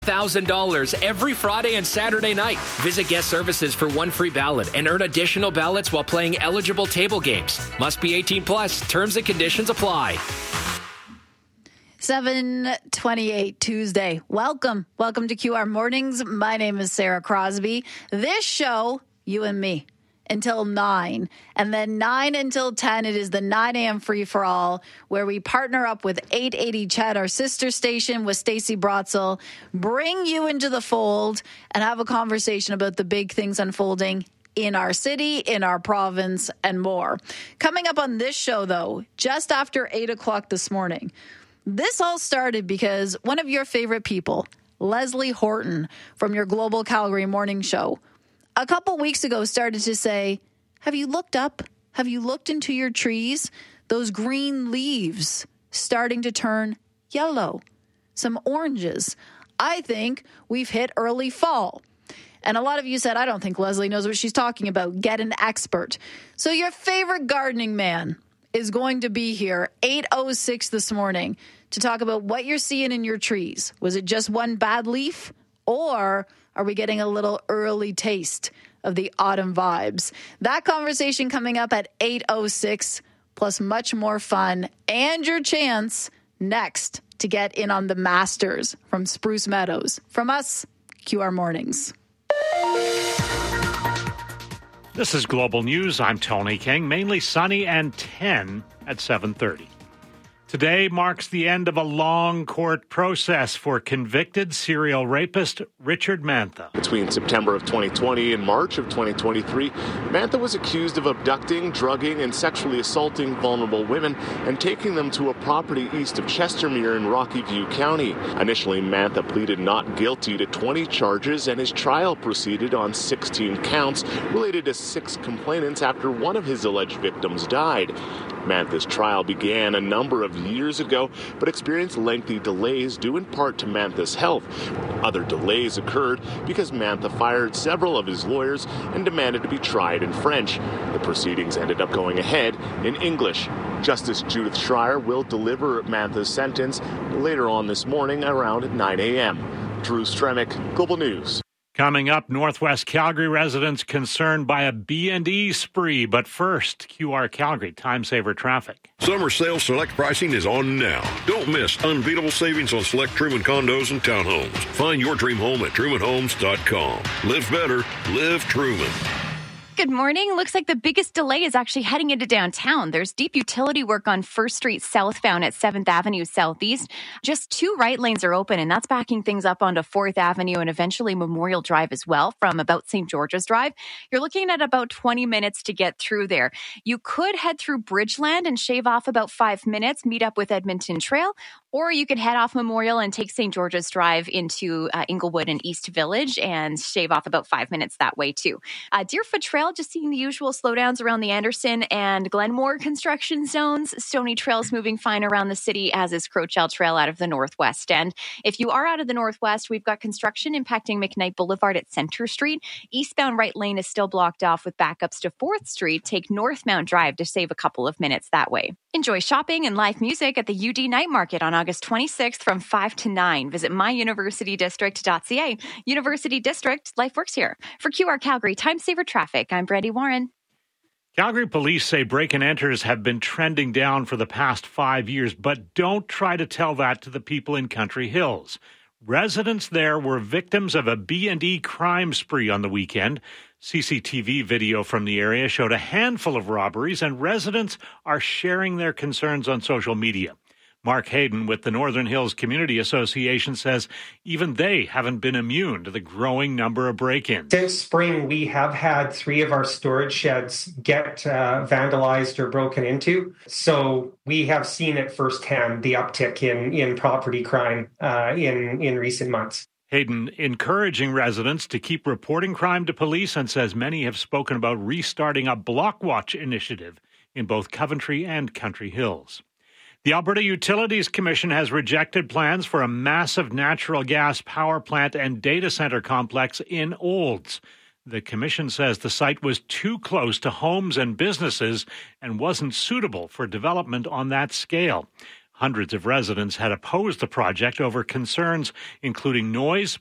$1,000 every Friday and Saturday night. Visit Guest Services for one free ballot and earn additional ballots while playing eligible table games. Must be 18 plus. Terms and conditions apply. 7:28 Tuesday. Welcome to QR Mornings. My name is Sarah Crosby. This show, you and me, until 9. And then 9 until 10, it is the 9 a.m. free for all, where we partner up with 880 Chat, our sister station, with Stacey Brotzel, bring you into the fold and have a conversation about the big things unfolding in our city, in our province, and more. Coming up on this show, though, just after 8 o'clock this morning, this all started because one of your favorite people, Leslie Horton from your Global Calgary Morning Show, a couple weeks ago started to say, have you looked up? Have you looked into your trees? Those green leaves starting to turn yellow, some oranges. I think we've hit early fall. And a lot of you said, I don't think Leslie knows what she's talking about. Get an expert. So your favorite gardening man is going to be here 8:06 this morning to talk about what you're seeing in your trees. Was it just one bad leaf, or are we getting a little early taste of the autumn vibes? That conversation coming up at 8:06, plus much more fun and your chance next to get in on the Masters from Spruce Meadows. From us, QR Mornings. This is Global News. I'm Tony King. Mainly sunny and 10 at 7:30. Today marks the end of a long court process for convicted serial rapist Richard Mantha. Between September of 2020 and March of 2023, Mantha was accused of abducting, drugging, and sexually assaulting vulnerable women and taking them to a property east of Chestermere in Rocky View County. Initially, Mantha pleaded not guilty to 20 charges, and his trial proceeded on 16 counts related to 6 complainants after one of his alleged victims died. Mantha's trial began a number of years ago, but experienced lengthy delays due in part to Mantha's health. Other delays occurred because Mantha fired several of his lawyers and demanded to be tried in French. The proceedings ended up going ahead in English. Justice Judith Schreier will deliver Mantha's sentence later on this morning around 9 a.m. Drew Stremick, Global News. Coming up, Northwest Calgary residents concerned by a B&E spree. But first, QR Calgary Time Saver Traffic. Summer sales select pricing is on now. Don't miss unbeatable savings on select Truman condos and townhomes. Find your dream home at trumanhomes.com. Live better, live Truman. Good morning. Looks like the biggest delay is actually heading into downtown. There's deep utility work on 1st Street southbound at 7th Avenue Southeast. Just 2 right lanes are open, and that's backing things up onto 4th Avenue and eventually Memorial Drive as well from about St. George's Drive. You're looking at about 20 minutes to get through there. You could head through Bridgeland and shave off about 5 minutes, meet up with Edmonton Trail, or you could head off Memorial and take St. George's Drive into Inglewood and East Village and shave off about 5 minutes that way too. Deerfoot Trail, just seeing the usual slowdowns around the Anderson and Glenmore construction zones. Stony Trail's moving fine around the city, as is Crowchell Trail out of the northwest end. If you are out of the northwest, we've got construction impacting McKnight Boulevard at Center Street. Eastbound right lane is still blocked off with backups to 4th Street. Take Northmount Drive to save a couple of minutes that way. Enjoy shopping and live music at the UD Night Market on August 26th from 5 to 9. Visit myuniversitydistrict.ca. University District, life works here. For QR Calgary Time Saver Traffic, I'm Brady Warren. Calgary police say break-and-enters have been trending down for the past 5 years, but don't try to tell that to the people in Country Hills. Residents there were victims of a B&E crime spree on the weekend. CCTV video from the area showed a handful of robberies, and residents are sharing their concerns on social media. Mark Hayden with the Northern Hills Community Association says even they haven't been immune to the growing number of break-ins. Since spring, we have had 3 of our storage sheds get vandalized or broken into. So we have seen it firsthand, the uptick in property crime in recent months. Hayden encouraging residents to keep reporting crime to police and says many have spoken about restarting a block watch initiative in both Coventry and Country Hills. The Alberta Utilities Commission has rejected plans for a massive natural gas power plant and data center complex in Olds. The commission says the site was too close to homes and businesses and wasn't suitable for development on that scale. Hundreds of residents had opposed the project over concerns including noise,